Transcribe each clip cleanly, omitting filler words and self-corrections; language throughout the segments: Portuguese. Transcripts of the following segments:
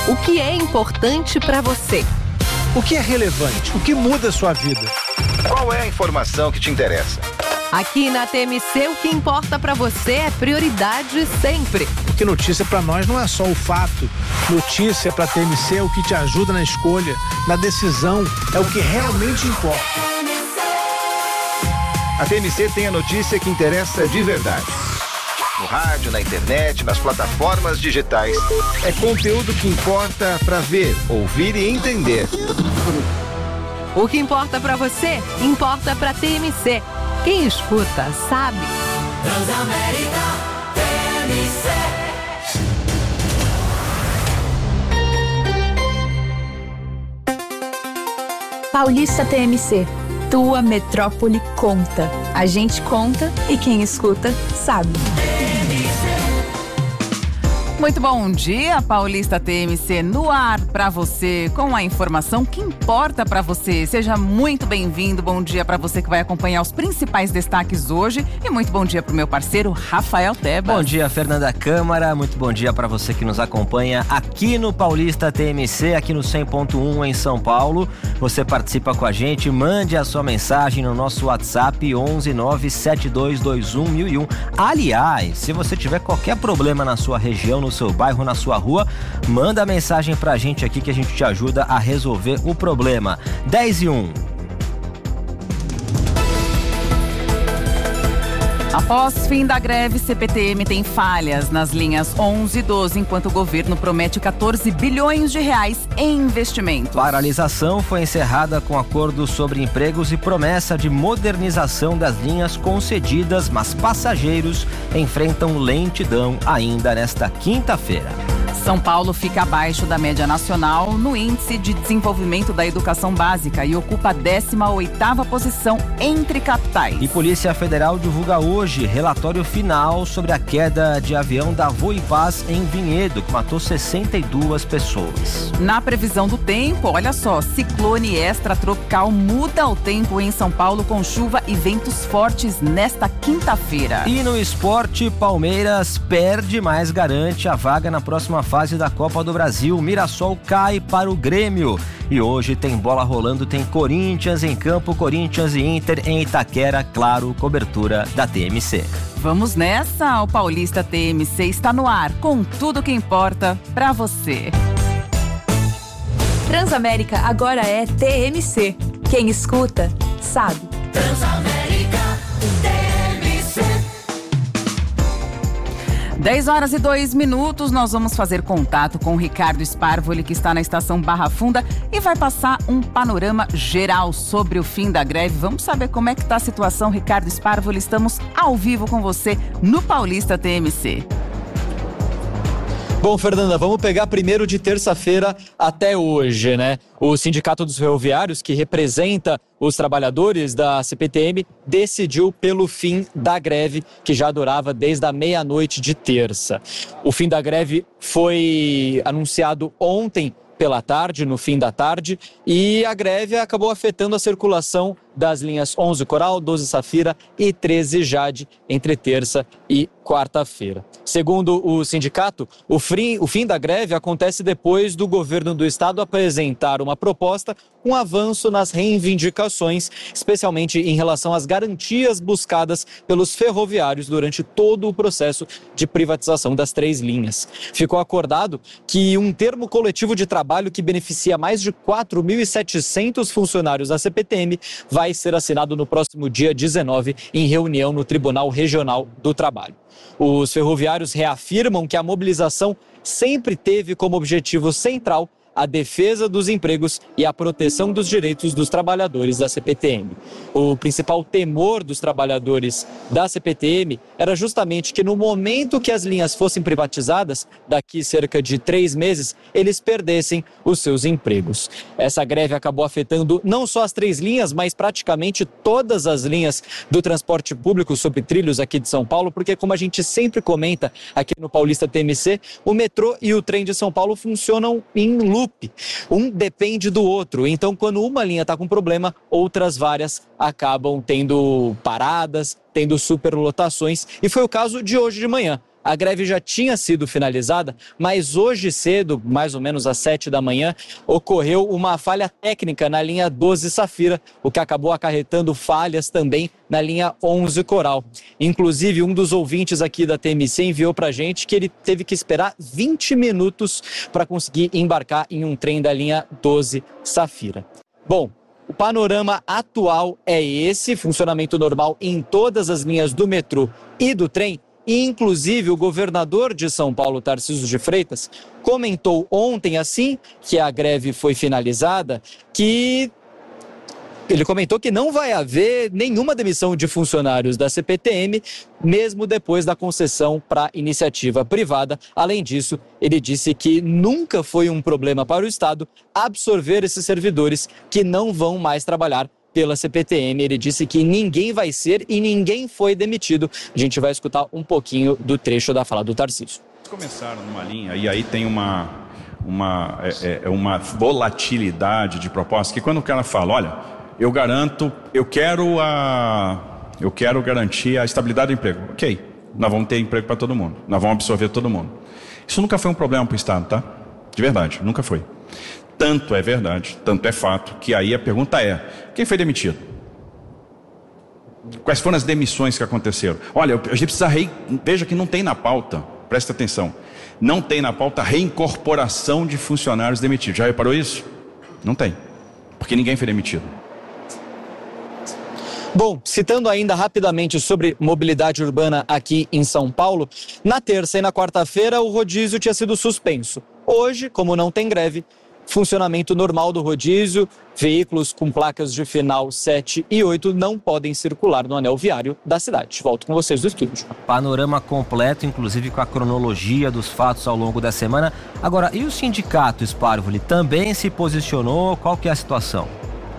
O que é importante para você? O que é relevante? O que muda a sua vida? Qual é a informação que te interessa? Aqui na TMC, o que importa para você é prioridade sempre. Porque notícia para nós não é só o fato. Notícia para a TMC é o que te ajuda na escolha, na decisão, é o que realmente importa. A TMC tem a notícia que interessa de verdade. No rádio, na internet, nas plataformas digitais. É conteúdo que importa para ver, ouvir e entender. O que importa para você, importa para TMC. Quem escuta, sabe. Transamérica TMC. Paulista TMC. Tua metrópole conta. A gente conta e quem escuta, sabe. Muito bom dia, Paulista TMC, no ar para você, com a informação que importa para você. Seja muito bem-vindo, bom dia para você que vai acompanhar os principais destaques hoje e muito bom dia para o meu parceiro Rafael Tebas. Bom dia, Fernanda Câmara, muito bom dia para você que nos acompanha aqui no Paulista TMC, aqui no 100.1 em São Paulo. Você participa com a gente, mande a sua mensagem no nosso WhatsApp 11 97221 1001. Aliás, se você tiver qualquer problema na sua região, no seu bairro, na sua rua, manda mensagem pra gente aqui que a gente te ajuda a resolver o problema. 10:01. Após fim da greve, CPTM tem falhas nas linhas 11 e 12, enquanto o governo promete 14 bilhões de reais em investimentos. Paralisação foi encerrada com acordo sobre empregos e promessa de modernização das linhas concedidas, mas passageiros enfrentam lentidão ainda nesta quinta-feira. São Paulo fica abaixo da média nacional no Índice de Desenvolvimento da Educação Básica e ocupa a 18ª posição entre capitais. E Polícia Federal divulga hoje relatório final sobre a queda de avião da Voa e Paz em Vinhedo, que matou 62 pessoas. Na previsão do tempo, olha só, ciclone extratropical muda o tempo em São Paulo com chuva e ventos fortes nesta quinta-feira. E no esporte, Palmeiras perde, mas garante a vaga na próxima fase da Copa do Brasil. Mirassol cai para o Grêmio. E hoje tem bola rolando, tem Corinthians em campo, Corinthians e Inter em Itaquera, claro, cobertura da TMC. Vamos nessa, o Paulista TMC está no ar, com tudo que importa para você. Transamérica agora é TMC. Quem escuta, sabe. Transamérica TMC. 10h02, nós vamos fazer contato com o Ricardo Sparvoli, que está na estação Barra Funda e vai passar um panorama geral sobre o fim da greve. Vamos saber como é que está a situação, Ricardo Sparvoli. Estamos ao vivo com você no Paulista TMC. Bom, Fernanda, vamos pegar primeiro de terça-feira até hoje, né? O Sindicato dos Ferroviários, que representa os trabalhadores da CPTM, decidiu pelo fim da greve, que já durava desde a meia-noite de terça. O fim da greve foi anunciado ontem pela tarde, no fim da tarde, e a greve acabou afetando a circulação das linhas 11 Coral, 12 Safira e 13 Jade entre terça e quarta-feira. Segundo o sindicato, o fim da greve acontece depois do governo do estado apresentar uma proposta com avanço nas reivindicações, especialmente em relação às garantias buscadas pelos ferroviários durante todo o processo de privatização das 3 linhas. Ficou acordado que um termo coletivo de trabalho que beneficia mais de 4.700 funcionários da CPTM vai ser assinado no próximo dia 19 em reunião no Tribunal Regional do Trabalho. Os ferroviários reafirmam que a mobilização sempre teve como objetivo central a defesa dos empregos e a proteção dos direitos dos trabalhadores da CPTM. O principal temor dos trabalhadores da CPTM era justamente que no momento que as linhas fossem privatizadas, daqui cerca de 3 meses, eles perdessem os seus empregos. Essa greve acabou afetando não só as 3 linhas, mas praticamente todas as linhas do transporte público sobre trilhos aqui de São Paulo, porque como a gente sempre comenta aqui no Paulista TMC, o metrô e o trem de São Paulo funcionam em loop. Um depende do outro, então quando uma linha está com problema, outras várias acabam tendo paradas, tendo superlotações, e foi o caso de hoje de manhã. a greve já tinha sido finalizada, mas hoje cedo, mais ou menos às 7 da manhã, ocorreu uma falha técnica na linha 12 Safira, o que acabou acarretando falhas também na linha 11 Coral. Inclusive, um dos ouvintes aqui da TMC enviou pra gente que ele teve que esperar 20 minutos para conseguir embarcar em um trem da linha 12 Safira. Bom, o panorama atual é esse, funcionamento normal em todas as linhas do metrô e do trem. E, inclusive, o governador de São Paulo, Tarcísio de Freitas, comentou ontem, assim que a greve foi finalizada, que ele comentou que não vai haver nenhuma demissão de funcionários da CPTM, mesmo depois da concessão para iniciativa privada. Além disso, ele disse que nunca foi um problema para o Estado absorver esses servidores que não vão mais trabalhar pela CPTM. Ele disse que ninguém vai ser e ninguém foi demitido. A gente vai escutar um pouquinho do trecho da fala do Tarcísio. Começaram numa linha e aí tem uma volatilidade de proposta que quando o cara fala, olha, eu quero garantir a estabilidade do emprego. Ok, nós vamos ter emprego para todo mundo, nós vamos absorver todo mundo. Isso nunca foi um problema para o Estado, tá? De verdade, nunca foi. Tanto é verdade, tanto é fato, que aí a pergunta é, quem foi demitido? Quais foram as demissões que aconteceram? Olha, a gente precisa veja que não tem na pauta, presta atenção, não tem na pauta reincorporação de funcionários demitidos. Já reparou isso? Não tem, porque ninguém foi demitido. Bom, citando ainda rapidamente sobre mobilidade urbana aqui em São Paulo, na terça e na quarta-feira o rodízio tinha sido suspenso. Hoje, como não tem greve, funcionamento normal do rodízio, veículos com placas de final 7 e 8 não podem circular no anel viário da cidade. Volto com vocês do estúdio. Panorama completo, inclusive com a cronologia dos fatos ao longo da semana. Agora, e o sindicato Sparvoli também se posicionou? Qual que é a situação?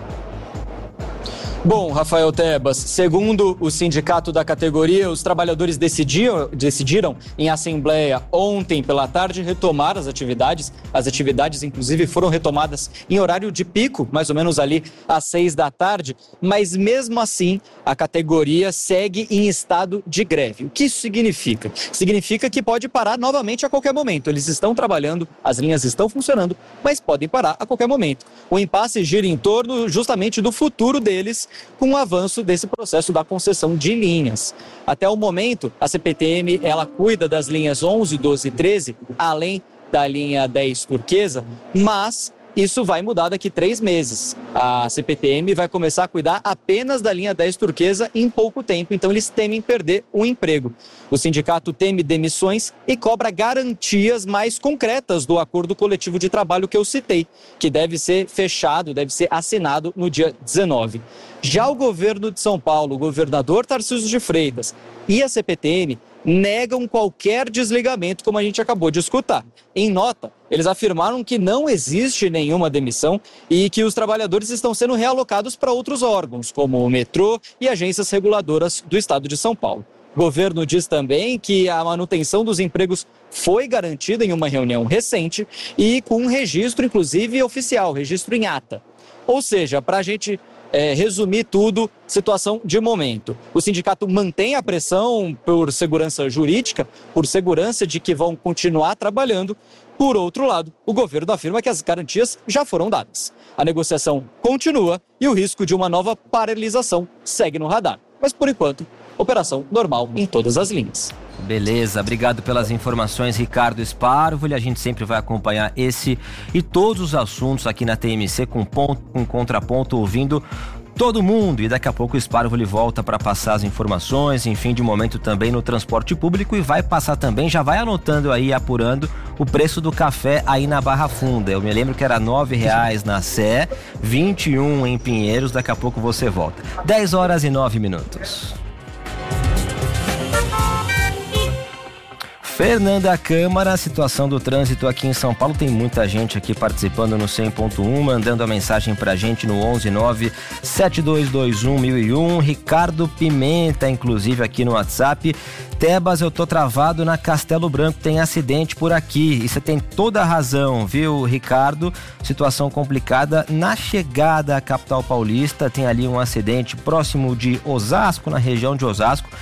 Bom, Rafael Tebas, segundo o sindicato da categoria, os trabalhadores decidiram em assembleia ontem pela tarde retomar as atividades. As atividades, inclusive, foram retomadas em horário de pico, mais ou menos ali às 6 da tarde, mas mesmo assim a categoria segue em estado de greve. O que isso significa? Significa que pode parar novamente a qualquer momento. Eles estão trabalhando, as linhas estão funcionando, mas podem parar a qualquer momento. O impasse gira em torno justamente do futuro deles, com o avanço desse processo da concessão de linhas. Até o momento, a CPTM ela cuida das linhas 11, 12 e 13, além da linha 10 turquesa, mas isso vai mudar daqui 3 meses. A CPTM vai começar a cuidar apenas da linha 10 turquesa em pouco tempo, então eles temem perder o emprego. O sindicato teme demissões e cobra garantias mais concretas do acordo coletivo de trabalho que eu citei, que deve ser fechado, deve ser assinado no dia 19. Já o governo de São Paulo, o governador Tarcísio de Freitas e a CPTM negam qualquer desligamento, como a gente acabou de escutar. Em nota, eles afirmaram que não existe nenhuma demissão e que os trabalhadores estão sendo realocados para outros órgãos, como o metrô e agências reguladoras do estado de São Paulo. O governo diz também que a manutenção dos empregos foi garantida em uma reunião recente e com um registro, inclusive, oficial, registro em ata. Ou seja, para a gente resumir tudo, situação de momento. O sindicato mantém a pressão por segurança jurídica, por segurança de que vão continuar trabalhando. Por outro lado, o governo afirma que as garantias já foram dadas. A negociação continua e o risco de uma nova paralisação segue no radar. Mas, por enquanto, operação normal em todas as linhas. Beleza, obrigado pelas informações, Ricardo Sparvoli. A gente sempre vai acompanhar esse e todos os assuntos aqui na TMC com contraponto, ouvindo todo mundo. E daqui a pouco o Sparvoli volta para passar as informações, enfim, de momento também no transporte público, e vai passar também, já vai anotando aí, apurando o preço do café aí na Barra Funda. Eu me lembro que era R$ 9,00 na Sé, 21 em Pinheiros. Daqui a pouco você volta. 10h09. Fernanda Câmara, situação do trânsito aqui em São Paulo. Tem muita gente aqui participando no 100.1, mandando a mensagem pra gente no 119-7221-1001. Ricardo Pimenta, inclusive, aqui no WhatsApp. Tebas, eu tô travado na Castelo Branco, tem acidente por aqui. E você tem toda a razão, viu, Ricardo? Situação complicada na chegada à capital paulista. Tem ali um acidente próximo de Osasco, na região de Osasco.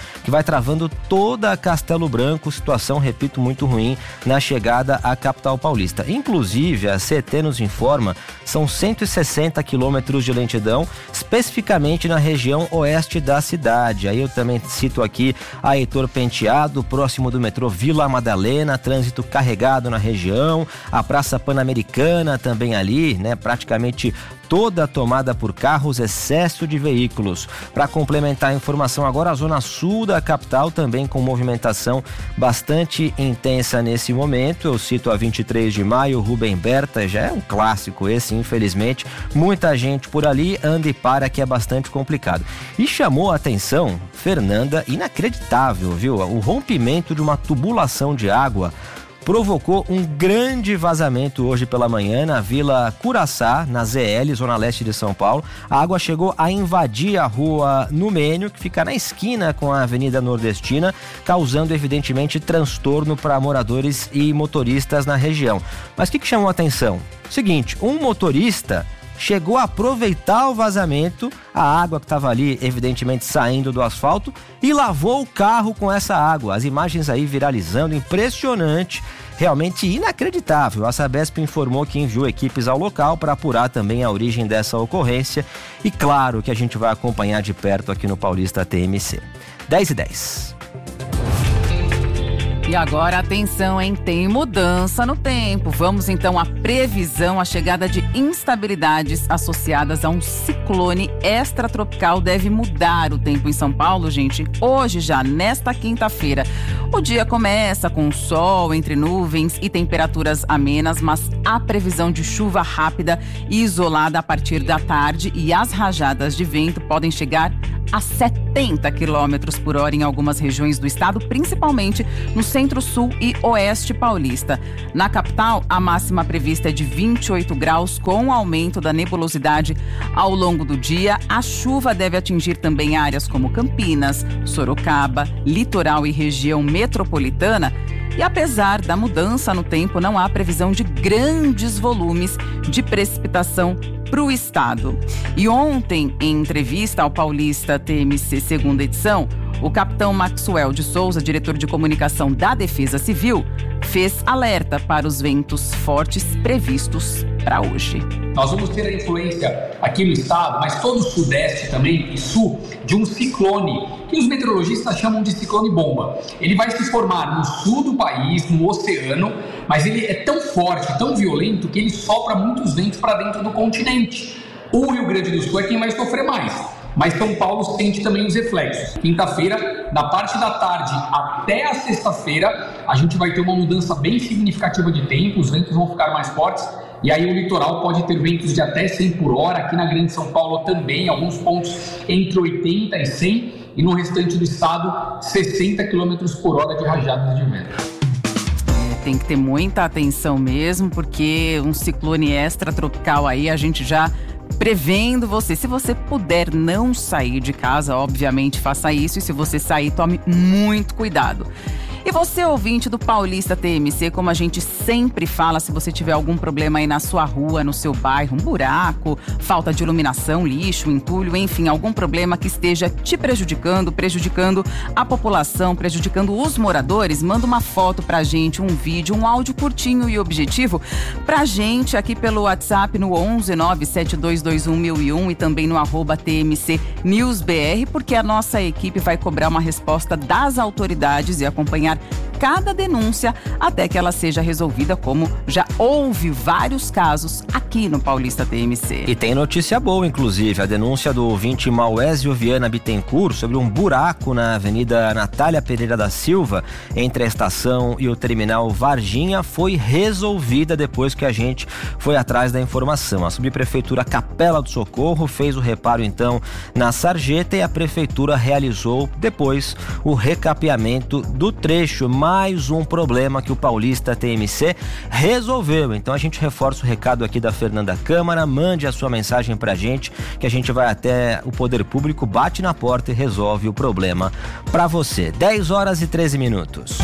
que vai travando toda a Castelo Branco, situação, repito, muito ruim na chegada à capital paulista. Inclusive, a CT nos informa, são 160 quilômetros de lentidão, especificamente na região oeste da cidade. Aí eu também cito aqui a Heitor Penteado, próximo do metrô Vila Madalena, trânsito carregado na região, a Praça Pan-Americana também ali, né, praticamente toda tomada por carros, excesso de veículos. Para complementar a informação agora, a zona sul da capital também com movimentação bastante intensa nesse momento. Eu cito a 23 de maio, Rubem Berta, já é um clássico esse, infelizmente. Muita gente por ali, anda e para, que é bastante complicado. E chamou a atenção, Fernanda, inacreditável, viu? O rompimento de uma tubulação de água provocou um grande vazamento hoje pela manhã na Vila Curaçá, na ZL, zona leste de São Paulo. A água chegou a invadir a rua Numênio, que fica na esquina com a Avenida Nordestina, causando evidentemente transtorno para moradores e motoristas na região. Mas o que chamou a atenção? Seguinte, um motorista chegou a aproveitar o vazamento, a água que estava ali evidentemente saindo do asfalto, e lavou o carro com essa água. As imagens aí viralizando, impressionante, realmente inacreditável. A Sabesp informou que enviou equipes ao local para apurar também a origem dessa ocorrência, e claro que a gente vai acompanhar de perto aqui no Paulista TMC. 10h10. E agora, atenção, hein? Tem mudança no tempo. Vamos então à previsão. A chegada de instabilidades associadas a um ciclone extratropical deve mudar o tempo em São Paulo, gente. Hoje, já nesta quinta-feira, o dia começa com sol entre nuvens e temperaturas amenas, mas há previsão de chuva rápida e isolada a partir da tarde, e as rajadas de vento podem chegar a 70 km por hora em algumas regiões do estado, principalmente no centro-sul e oeste paulista. Na capital, a máxima prevista é de 28 graus, com aumento da nebulosidade ao longo do dia. A chuva deve atingir também áreas como Campinas, Sorocaba, litoral e região metropolitana. E apesar da mudança no tempo, não há previsão de grandes volumes de precipitação para o estado. E ontem, em entrevista ao Paulista TMC segunda edição, o capitão Maxwell de Souza, diretor de comunicação da Defesa Civil, fez alerta para os ventos fortes previstos para hoje. Nós vamos ter a influência aqui no estado, mas todo o sudeste também e sul, de um ciclone, que os meteorologistas chamam de ciclone bomba. Ele vai se formar no sul do país, no oceano, mas ele é tão forte, tão violento, que ele sopra muitos ventos para dentro do continente. O Rio Grande do Sul é quem vai sofrer mais, mas São Paulo sente também os reflexos. Quinta-feira, da parte da tarde até a sexta-feira, a gente vai ter uma mudança bem significativa de tempo, os ventos vão ficar mais fortes, e aí o litoral pode ter ventos de até 100 por hora, aqui na Grande São Paulo também, alguns pontos entre 80 e 100, e no restante do estado, 60 km por hora de rajadas de vento. Tem que ter muita atenção mesmo, porque um ciclone extratropical aí, a gente já prevendo você. Se você puder não sair de casa, obviamente faça isso, e se você sair, tome muito cuidado. E você, ouvinte do Paulista TMC, como a gente sempre fala, se você tiver algum problema aí na sua rua, no seu bairro, um buraco, falta de iluminação, lixo, entulho, enfim, algum problema que esteja te prejudicando a população, prejudicando os moradores, manda uma foto pra gente, um vídeo, um áudio curtinho e objetivo pra gente aqui pelo WhatsApp no 11 97221 1001 e também no @TMC NewsBR, porque a nossa equipe vai cobrar uma resposta das autoridades e acompanhar cada denúncia até que ela seja resolvida, como já houve vários casos aqui no Paulista TMC. E tem notícia boa, inclusive. A denúncia do ouvinte Mauésio Viana Bittencourt sobre um buraco na Avenida Natália Pereira da Silva, entre a estação e o terminal Varginha, foi resolvida depois que a gente foi atrás da informação. A subprefeitura Capela do Socorro fez o reparo, então, na sarjeta, e a prefeitura realizou depois o recapeamento do trecho. Mais um problema que o Paulista TMC resolveu. Então a gente reforça o recado aqui da Fernanda Câmara. Mande a sua mensagem pra gente, que a gente vai até o poder público, bate na porta e resolve o problema pra você. 10h13.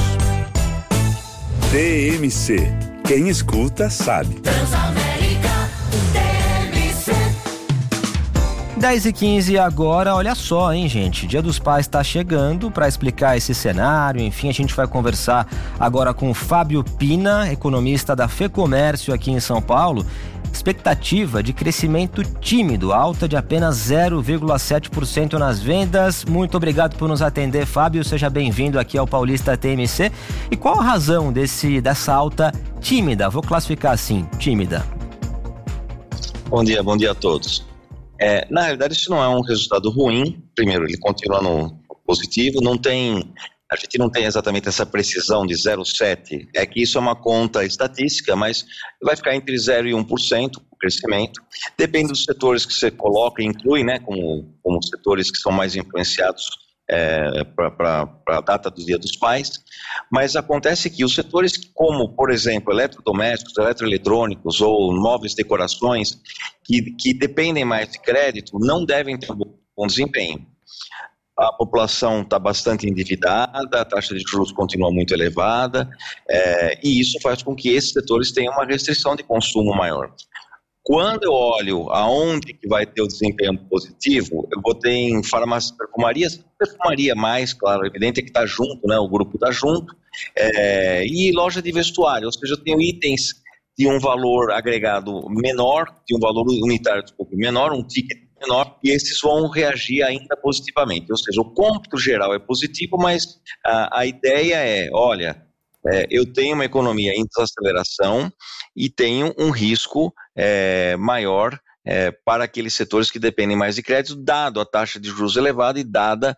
TMC. Quem escuta sabe. Transamérica TMC. 10h15 agora, olha só, hein, gente? Dia dos Pais está chegando. Para explicar esse cenário, enfim, a gente vai conversar agora com o Fábio Pina, economista da FEComércio aqui em São Paulo. Expectativa de crescimento tímido, alta de apenas 0,7% nas vendas. Muito obrigado por nos atender, Fábio. Seja bem-vindo aqui ao Paulista TMC. E qual a razão dessa alta tímida? Vou classificar assim, tímida. Bom dia a todos. Na realidade, isso não é um resultado ruim. Primeiro, ele continua no positivo. A gente não tem exatamente essa precisão de 0,7%. É que isso é uma conta estatística, mas vai ficar entre 0% e 1% o crescimento. Depende dos setores que você coloca e inclui, né, como setores que são mais influenciados para a data do Dia dos Pais. Mas acontece que os setores como, por exemplo, eletrodomésticos, eletroeletrônicos ou móveis, decorações, que dependem mais de crédito, não devem ter um bom desempenho. A população está bastante endividada, a taxa de juros continua muito elevada, e isso faz com que esses setores tenham uma restrição de consumo maior. Quando eu olho aonde que vai ter o desempenho positivo, eu vou ter em farmácias e perfumaria mais, claro, evidente é que está junto, né, o grupo está junto, e loja de vestuário, ou seja, eu tenho itens de um valor agregado menor, de um valor unitário menor, um ticket menor, e esses vão reagir ainda positivamente. Ou seja, o cômputo geral é positivo, mas a ideia é, olha, eu tenho uma economia em desaceleração e tenho um risco maior para aqueles setores que dependem mais de crédito, dado a taxa de juros elevada e dado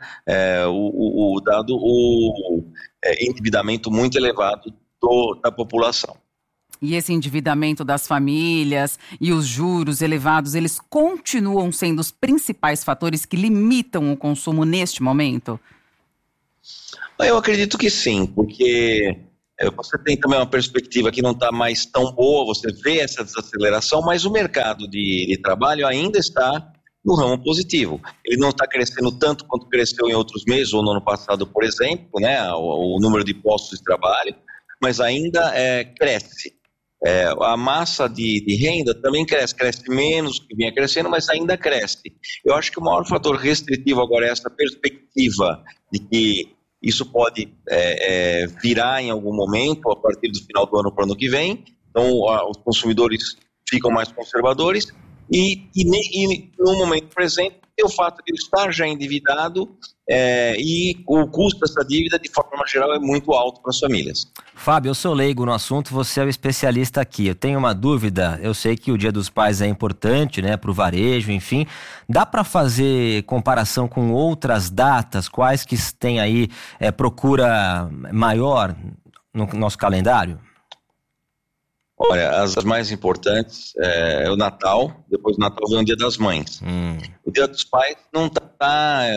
o endividamento muito elevado da população. E esse endividamento das famílias e os juros elevados, eles continuam sendo os principais fatores que limitam o consumo neste momento? Eu acredito que sim, porque você tem também uma perspectiva que não está mais tão boa, você vê essa desaceleração, mas o mercado de trabalho ainda está no ramo positivo. Ele não está crescendo tanto quanto cresceu em outros meses, ou no ano passado, por exemplo, né, o número de postos de trabalho, mas ainda cresce. A massa de renda também cresce menos do que vinha crescendo, mas ainda cresce. Eu acho que o maior fator restritivo agora é essa perspectiva de que isso pode virar em algum momento, a partir do final do ano para o ano que vem. Então, os consumidores ficam mais conservadores e no momento presente, o fato de ele estar já endividado e o custo dessa dívida, de forma geral, é muito alto para as famílias. Fábio, eu sou leigo no assunto, você é o especialista aqui. Eu tenho uma dúvida, eu sei que o Dia dos Pais é importante, né, para o varejo, enfim. Dá para fazer comparação com outras datas? Quais que tem aí procura maior no nosso calendário? Olha, as mais importantes é o Natal, depois do Natal vem o Dia das Mães. O Dia dos Pais não tá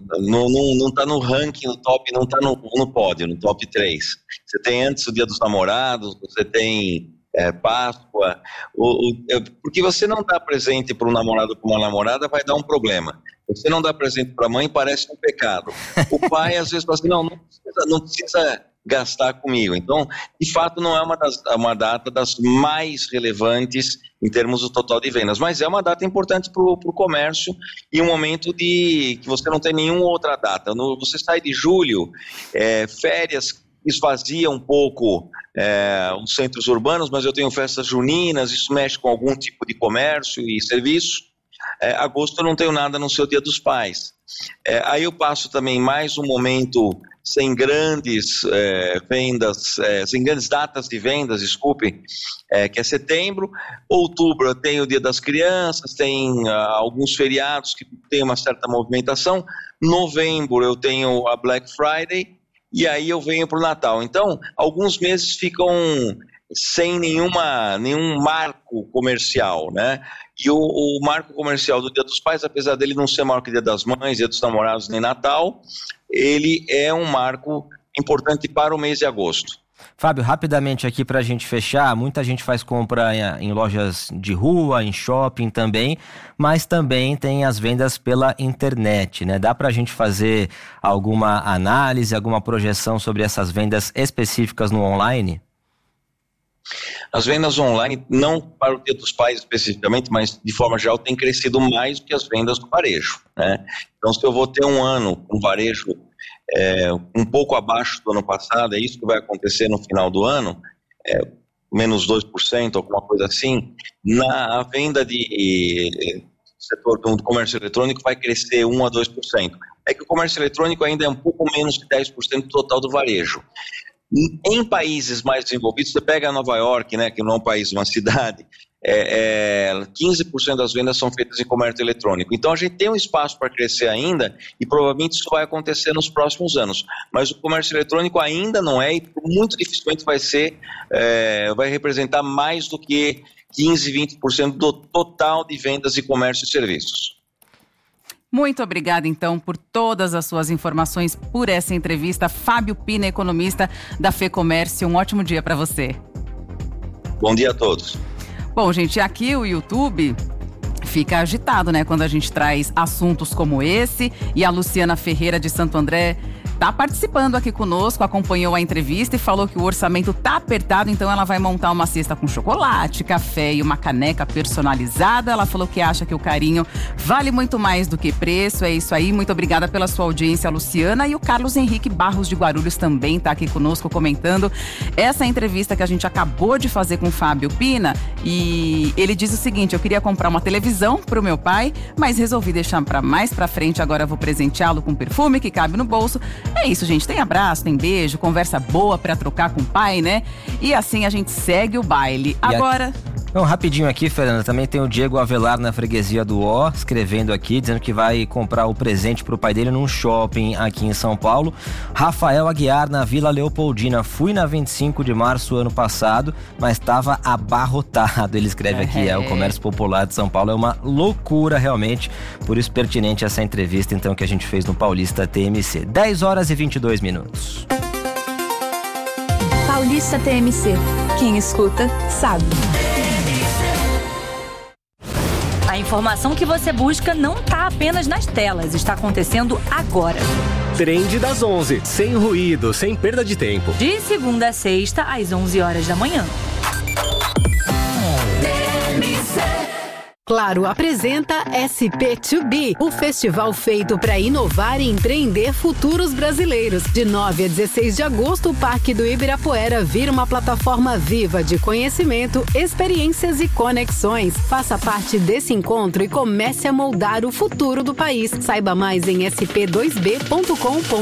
no ranking, no top, não tá no pódio, no top 3. Você tem antes o Dia dos Namorados, você tem Páscoa, porque você não dá presente para um namorado ou para uma namorada, vai dar um problema. Você não dá presente para a mãe, parece um pecado. O pai às vezes fala assim, não precisa gastar comigo. Então, de fato, não é uma data das mais relevantes em termos do total de vendas, mas é uma data importante para o comércio e um momento que você não tem nenhuma outra data. Você sai de julho, férias esvazia um pouco os centros urbanos, mas eu tenho festas juninas, isso mexe com algum tipo de comércio e serviço. Agosto eu não tenho nada no seu Dia dos Pais. Aí eu passo também mais um momento sem grandes vendas, sem grandes datas de vendas, que é setembro. Outubro eu tenho o Dia das Crianças, tem alguns feriados que tem uma certa movimentação. Novembro eu tenho a Black Friday e aí eu venho para o Natal. Então, alguns meses ficam sem nenhum marco comercial, né? E o marco comercial do Dia dos Pais, apesar dele não ser maior que Dia das Mães, Dia dos Namorados nem Natal, ele é um marco importante para o mês de agosto. Fábio, rapidamente aqui para a gente fechar, muita gente faz compra em lojas de rua, em shopping também, mas também tem as vendas pela internet, né? Dá para a gente fazer alguma análise, alguma projeção sobre essas vendas específicas no online? As vendas online, não para o Dia dos Pais especificamente, mas de forma geral, tem crescido mais do que as vendas do varejo, né? Então, se eu vou ter um ano com varejo um pouco abaixo do ano passado, é isso que vai acontecer no final do ano, menos 2%, alguma coisa assim, a venda de setor do comércio eletrônico vai crescer 1 a 2%. É que o comércio eletrônico ainda é um pouco menos de 10% do total do varejo. Em países mais desenvolvidos, você pega Nova York, né, que não é um país, uma cidade, 15% das vendas são feitas em comércio eletrônico. Então a gente tem um espaço para crescer ainda e provavelmente isso vai acontecer nos próximos anos. Mas o comércio eletrônico ainda não é e muito dificilmente vai representar mais do que 15, 20% do total de vendas de comércio e serviços. Muito obrigada, então, por todas as suas informações, por essa entrevista. Fábio Pina, economista da FEComércio. Um ótimo dia para você. Bom dia a todos. Bom, gente, aqui o YouTube fica agitado, né, quando a gente traz assuntos como esse. E a Luciana Ferreira de Santo André está participando aqui conosco, acompanhou a entrevista e falou que o orçamento tá apertado, então ela vai montar uma cesta com chocolate, café e uma caneca personalizada. Ela falou que acha que o carinho vale muito mais do que preço. É isso aí, muito obrigada pela sua audiência, Luciana. E o Carlos Henrique Barros de Guarulhos também está aqui conosco comentando essa entrevista que a gente acabou de fazer com o Fábio Pina. E ele diz o seguinte: eu queria comprar uma televisão para o meu pai, mas resolvi deixar para mais para frente. Agora vou presenteá-lo com perfume que cabe no bolso. É isso, gente. Tem abraço, tem beijo, conversa boa pra trocar com o pai, né? E assim a gente segue o baile. Agora... rapidinho aqui, Fernanda, também tem o Diego Avelar na freguesia do Ó, escrevendo aqui, dizendo que vai comprar o presente pro pai dele num shopping aqui em São Paulo. Rafael Aguiar na Vila Leopoldina. Fui na 25 de março ano passado, mas estava abarrotado. Ele escreve aqui, o comércio popular de São Paulo é uma loucura realmente, por isso pertinente essa entrevista então que a gente fez no Paulista TMC. 10 horas e 22 minutos. Paulista TMC. Quem escuta, sabe. A informação que você busca não está apenas nas telas, está acontecendo agora. Trend das 11, sem ruído, sem perda de tempo. De segunda a sexta, às 11 horas da manhã. Claro apresenta SP2B, o festival feito para inovar e empreender futuros brasileiros. De 9 a 16 de agosto, o Parque do Ibirapuera vira uma plataforma viva de conhecimento, experiências e conexões. Faça parte desse encontro e comece a moldar o futuro do país. Saiba mais em sp2b.com.br.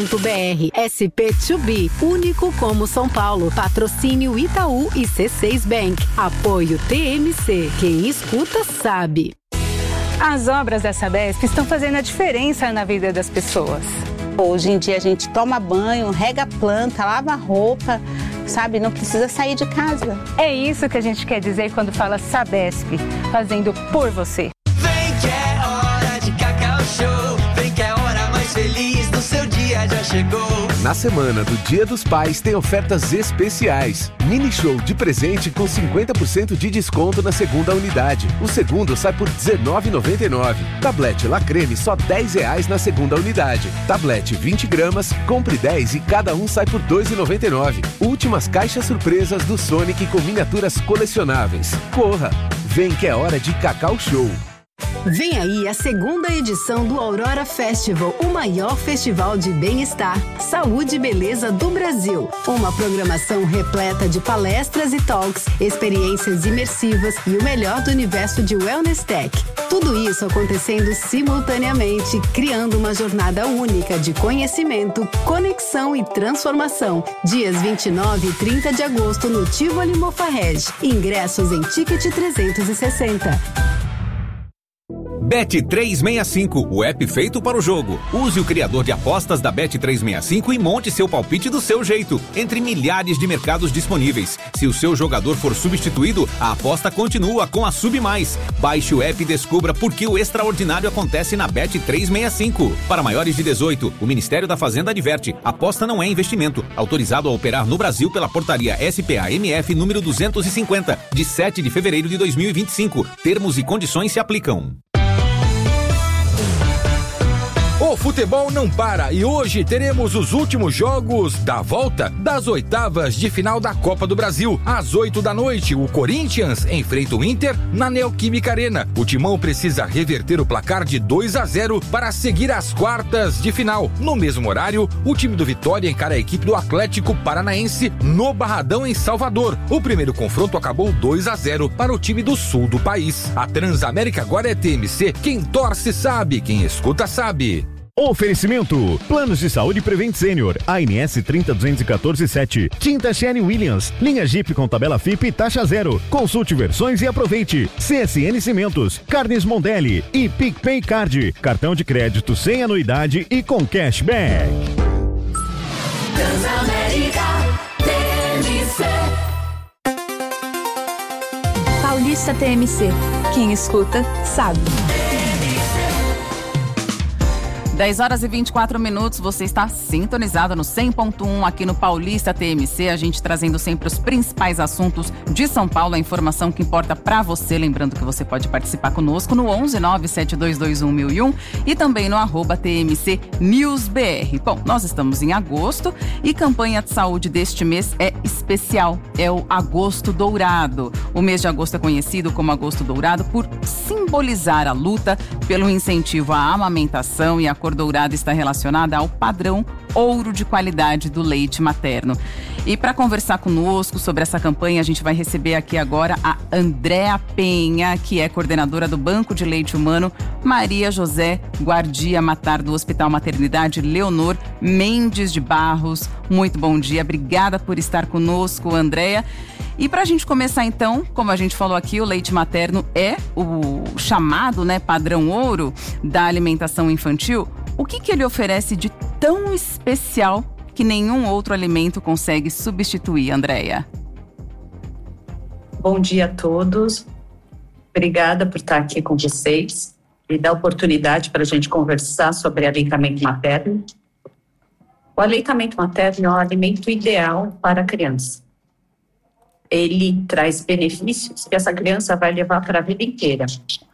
SP2B, único como São Paulo. Patrocínio Itaú e C6 Bank. Apoio TMC. Quem escuta sabe. As obras da Sabesp estão fazendo a diferença na vida das pessoas. Hoje em dia a gente toma banho, rega a planta, lava a roupa, sabe? Não precisa sair de casa. É isso que a gente quer dizer quando fala Sabesp, fazendo por você. Vem que é hora de Cacau Show, vem que é a hora mais feliz do seu dia já chegou. Na semana do Dia dos Pais tem ofertas especiais. Mini show de presente com 50% de desconto na segunda unidade. O segundo sai por R$19,99. Tablete La Creme só R$10 na segunda unidade. Tablete 20 gramas, compre 10 e cada um sai por R$2,99. Últimas caixas surpresas do Sonic com miniaturas colecionáveis. Corra! Vem que é hora de Cacau Show. Vem aí a segunda edição do Aurora Festival, o maior festival de bem-estar, saúde e beleza do Brasil. Uma programação repleta de palestras e talks, experiências imersivas e o melhor do universo de Wellness Tech. Tudo isso acontecendo simultaneamente, criando uma jornada única de conhecimento, conexão e transformação. Dias 29 e 30 de agosto no Tivoli Mofarrege. Ingressos em Ticket 360. Bet365, o app feito para o jogo. Use o criador de apostas da Bet365 e monte seu palpite do seu jeito, entre milhares de mercados disponíveis. Se o seu jogador for substituído, a aposta continua com a Sub+. Baixe o app e descubra por que o extraordinário acontece na Bet365. Para maiores de 18, o Ministério da Fazenda adverte: aposta não é investimento. Autorizado a operar no Brasil pela portaria SPA-MF número 250, de 7 de fevereiro de 2025. Termos e condições se aplicam. O futebol não para e hoje teremos os últimos jogos da volta das oitavas de final da Copa do Brasil. Às 8 da noite, o Corinthians enfrenta o Inter na Neoquímica Arena. O Timão precisa reverter o placar de 2-0 para seguir às quartas de final. No mesmo horário, o time do Vitória encara a equipe do Atlético Paranaense no Barradão, em Salvador. O primeiro confronto acabou 2-0 para o time do sul do país. A Transamérica agora é TMC. Quem torce sabe, quem escuta sabe. Oferecimento: Planos de Saúde Prevent Senior, ANS 302147, Tinta Sherwin Williams, linha Jeep com tabela FIP e taxa zero. Consulte versões e aproveite. CSN Cimentos, Carnes Mondelli e PicPay Card, cartão de crédito sem anuidade e com cashback. Transamérica TMC. Paulista TMC. Quem escuta, sabe. 10 horas e 24 minutos, você está sintonizado no 100.1 aqui no Paulista TMC, a gente trazendo sempre os principais assuntos de São Paulo, a informação que importa para você, lembrando que você pode participar conosco no 11972211001 e também no @TMC NewsBR. Bom, nós estamos em agosto e campanha de saúde deste mês é especial, é o Agosto Dourado. O mês de agosto é conhecido como Agosto Dourado por simbolizar a luta pelo incentivo à amamentação, e a cor dourada está relacionada ao padrão ouro de qualidade do leite materno. E para conversar conosco sobre essa campanha, a gente vai receber aqui agora a Andréa Penha, que é coordenadora do Banco de Leite Humano Maria José Guardia Matar, do Hospital Maternidade Leonor Mendes de Barros. Muito bom dia, obrigada por estar conosco, Andréa. E para a gente começar então, como a gente falou aqui, o leite materno é o chamado, padrão ouro da alimentação infantil. O que ele oferece de tão especial que nenhum outro alimento consegue substituir, Andréa? Bom dia a todos. Obrigada por estar aqui com vocês e dar oportunidade para a gente conversar sobre aleitamento materno. O aleitamento materno é um alimento ideal para a criança. Ele traz benefícios que essa criança vai levar para a vida inteira.